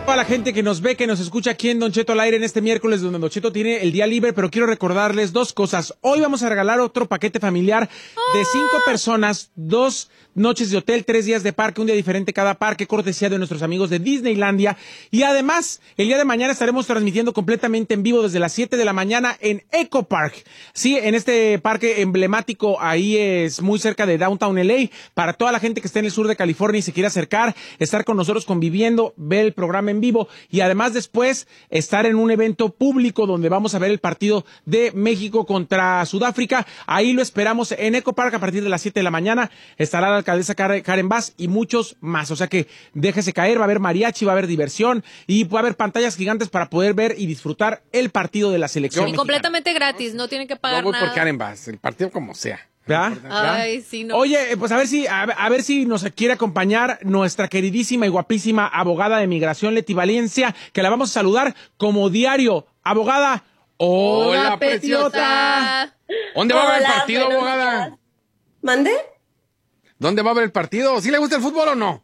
Toda la gente que nos ve, que nos escucha aquí en Don Cheto al aire en este miércoles, donde Don Cheto tiene el día libre, pero quiero recordarles dos cosas. Hoy vamos a regalar otro paquete familiar de 5 personas, 2 noches de hotel, 3 días de parque, un día diferente cada parque, cortesía de nuestros amigos de Disneylandia. Y además, el día de mañana estaremos transmitiendo completamente en vivo desde las 7 de la mañana en Eco Park. Sí, en este parque emblemático, ahí es muy cerca de Downtown LA, para toda la gente que está en el sur de California y se quiere acercar, estar con nosotros conviviendo, ver el programa en vivo y además después estar en un evento público donde vamos a ver el partido de México contra Sudáfrica. Ahí lo esperamos en Eco Park a partir de las 7 de la mañana. Estará la alcaldesa Karen Bass y muchos más. O sea que déjese caer, va a haber mariachi, va a haber diversión y va a haber pantallas gigantes para poder ver y disfrutar el partido de la selección mexicana. Completamente gratis, no tienen que pagar nada. nada. Por Karen Bass, el partido como sea. ¿Verdad? Ay, sí, no. Oye, pues a ver si nos quiere acompañar nuestra queridísima y guapísima abogada de migración, Leti Valencia, que la vamos a saludar como diario. Abogada, hola, preciosa. ¿Dónde va a haber el partido, abogada? ¿Mande? ¿Dónde va a haber el partido? ¿Sí le gusta el fútbol o no?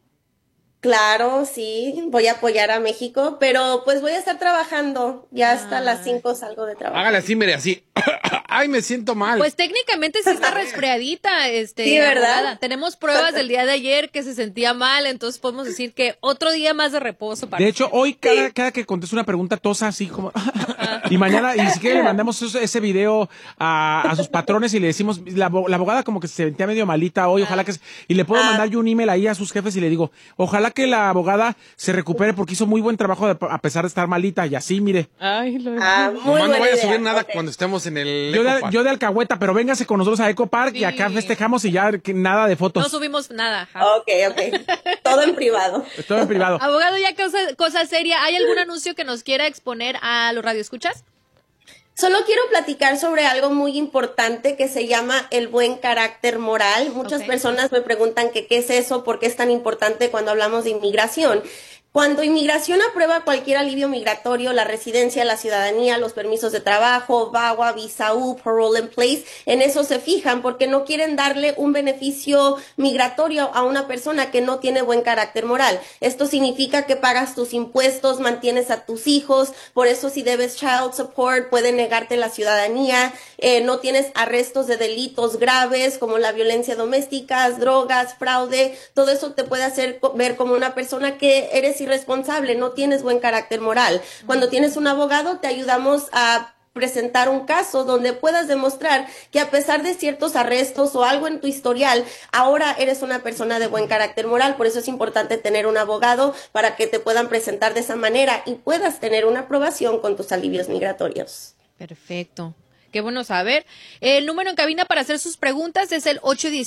Claro, sí, voy a apoyar a México, pero pues voy a estar trabajando. Ya hasta las 5 salgo de trabajo. Hágale así, mire, así. Ay, me siento mal. Pues técnicamente sí está resfriadita, Sí, ¿verdad? abogada. Tenemos pruebas del día de ayer que se sentía mal, entonces podemos decir que otro día más de reposo para De hecho, hoy cada que contesto una pregunta tosa así como... y mañana, y si quiere le mandamos ese video a sus patrones y le decimos, la abogada como que se sentía medio malita hoy, ojalá que... Y le puedo mandar yo un email ahí a sus jefes y le digo, ojalá que la abogada se recupere porque hizo muy buen trabajo a pesar de estar malita y así, mire. Ay, lo Nomás no vaya a subir nada cuando estemos en el Yo de alcahueta, pero véngase con nosotros a Eco Park y acá festejamos y ya nada de fotos. No subimos nada. Ok. Todo en privado. Todo en privado. Abogado, ya cosa seria, ¿hay algún anuncio que nos quiera exponer a los radioescuchas? Solo quiero platicar sobre algo muy importante que se llama el buen carácter moral. Muchas personas me preguntan que qué es eso, por qué es tan importante cuando hablamos de inmigración. Cuando inmigración aprueba cualquier alivio migratorio, la residencia, la ciudadanía, los permisos de trabajo, VAWA, visa U, parole in place, en eso se fijan porque no quieren darle un beneficio migratorio a una persona que no tiene buen carácter moral. Esto significa que pagas tus impuestos, mantienes a tus hijos, por eso si debes child support pueden negarte la ciudadanía, no tienes arrestos de delitos graves como la violencia doméstica, drogas, fraude, todo eso te puede hacer ver como una persona que eres irresponsable, no tienes buen carácter moral. Cuando tienes un abogado, te ayudamos a presentar un caso donde puedas demostrar que a pesar de ciertos arrestos o algo en tu historial, ahora eres una persona de buen carácter moral. Por eso es importante tener un abogado para que te puedan presentar de esa manera y puedas tener una aprobación con tus alivios migratorios. Perfecto. Qué bueno saber. El número en cabina para hacer sus preguntas es el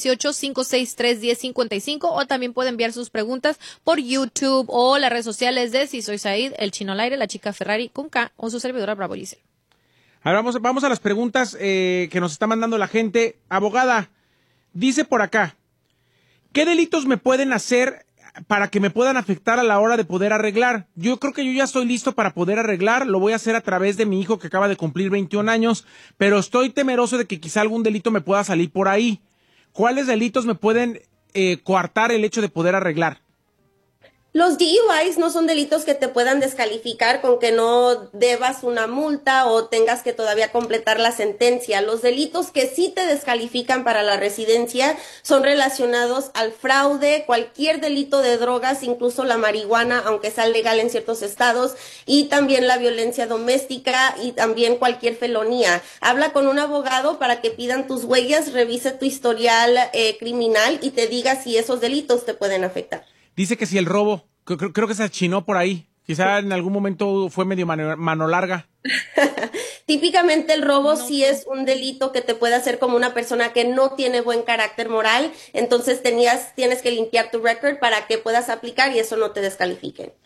818-563-1055 o también puede enviar sus preguntas por YouTube o las redes sociales de Si Soy Said, El Chino al Aire, La Chica Ferrari con K o su servidora Bravo Giselle. Ahora vamos a las preguntas que nos está mandando la gente. Abogada, dice por acá, ¿qué delitos me pueden hacer para que me puedan afectar a la hora de poder arreglar? Yo creo que yo ya estoy listo para poder arreglar, lo voy a hacer a través de mi hijo que acaba de cumplir 21 años, pero estoy temeroso de que quizá algún delito me pueda salir por ahí. ¿Cuáles delitos me pueden coartar el hecho de poder arreglar? Los DUIs no son delitos que te puedan descalificar con que no debas una multa o tengas que todavía completar la sentencia. Los delitos que sí te descalifican para la residencia son relacionados al fraude, cualquier delito de drogas, incluso la marihuana, aunque sea legal en ciertos estados, y también la violencia doméstica y también cualquier felonía. Habla con un abogado para que pidan tus huellas, revise tu historial criminal y te diga si esos delitos te pueden afectar. Dice que si el robo, creo que se achinó por ahí. Quizá en algún momento fue medio mano larga. Típicamente el robo sí es un delito que te puede hacer como una persona que no tiene buen carácter moral. Entonces tienes que limpiar tu record para que puedas aplicar y eso no te descalifique.